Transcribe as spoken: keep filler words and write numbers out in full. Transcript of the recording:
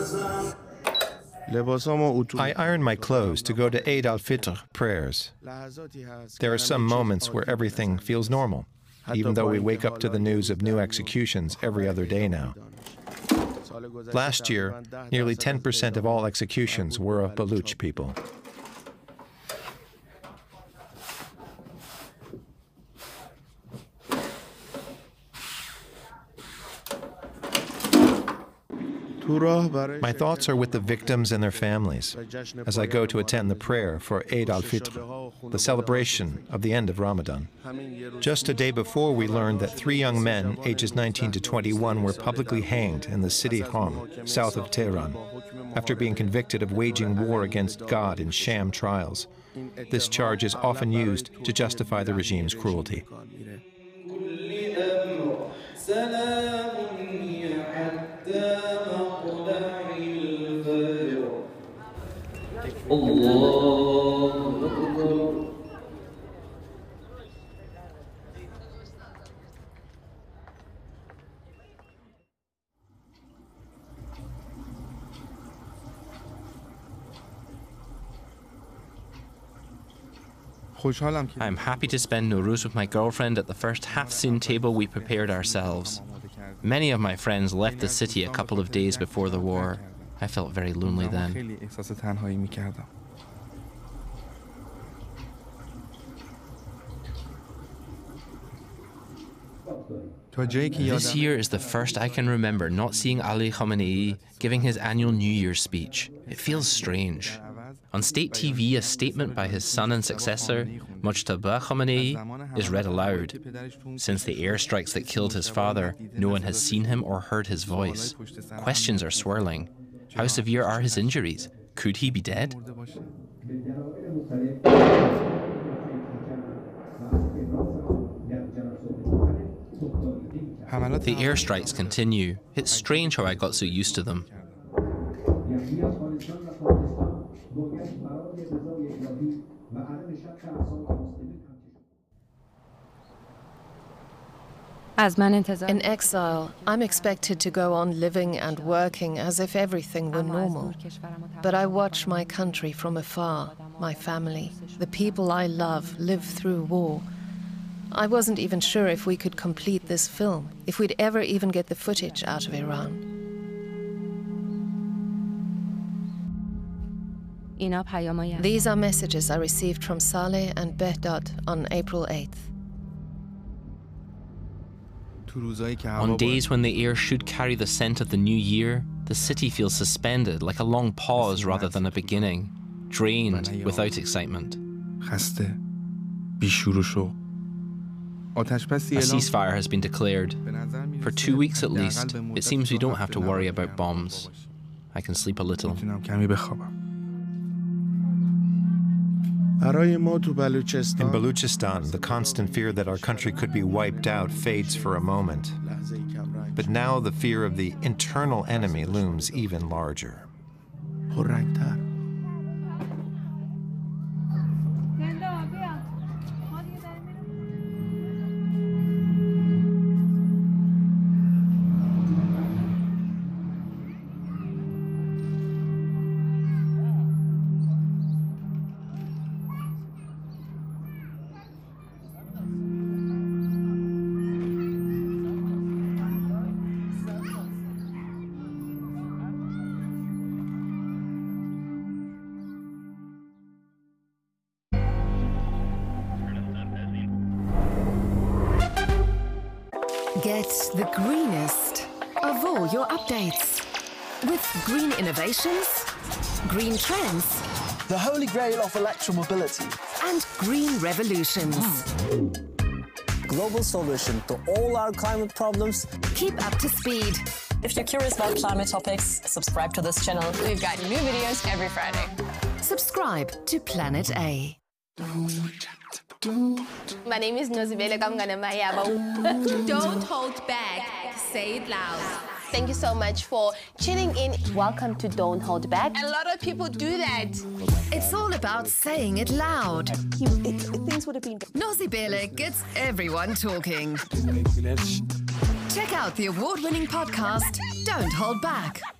I iron my clothes to go to Eid al-Fitr prayers. There are some moments where everything feels normal, even though we wake up to the news of new executions every other day now. Last year, nearly ten percent of all executions were of Baluch people. My thoughts are with the victims and their families as I go to attend the prayer for Eid al-Fitr, the celebration of the end of Ramadan. Just a day before, we learned that three young men, ages nineteen to twenty-one, were publicly hanged in the city Qom, south of Tehran, after being convicted of waging war against God in sham trials. This charge is often used to justify the regime's cruelty. I'm happy to spend Nowruz with my girlfriend at the first Hafsin table we prepared ourselves. Many of my friends left the city a couple of days before the war. I felt very lonely then. This year is the first I can remember not seeing Ali Khamenei giving his annual New Year's speech. It feels strange. On state T V, a statement by his son and successor, Mojtaba Khamenei, is read aloud. Since the airstrikes that killed his father, no one has seen him or heard his voice. Questions are swirling. How severe are his injuries? Could he be dead? The airstrikes continue. It's strange how I got so used to them. In exile, I'm expected to go on living and working as if everything were normal. But I watch my country from afar, my family, the people I love live through war. I wasn't even sure if we could complete this film, if we'd ever even get the footage out of Iran. These are messages I received from Saleh and Behdad on April eighth. On days when the air should carry the scent of the new year, the city feels suspended, like a long pause rather than a beginning, drained without excitement. A ceasefire has been declared. For two weeks at least, it seems we don't have to worry about bombs. I can sleep a little. In Baluchistan, the constant fear that our country could be wiped out fades for a moment. But now the fear of the internal enemy looms even larger. Get the greenest of all your updates with green innovations, green trends, the holy grail of electromobility, and green revolutions. Mm. Global solution to all our climate problems. Keep up to speed. If you're curious about climate topics, subscribe to this channel. We've got new videos every Friday. Subscribe to Planet A. My name is Nozibele Kamgana. Don't hold back. Say it loud. Thank you so much for tuning in. Welcome to Don't Hold Back. A lot of people do that. It's all about saying it loud. It, it, things would have been... Nozibele gets everyone talking. Check out the award-winning podcast, Don't Hold Back.